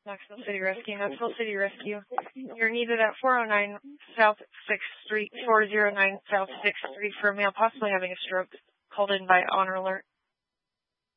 Knoxville City Rescue. Knoxville City Rescue. You're needed at 409 South 6th Street, 409 South 6th Street for a male possibly having a stroke. Called in by Honor Alert.